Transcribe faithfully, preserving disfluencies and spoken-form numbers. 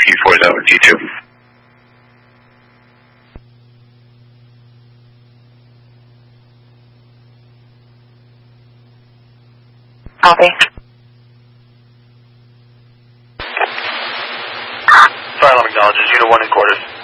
T four is over T two. Copy. Fire alarm acknowledges. Unit one in quarters.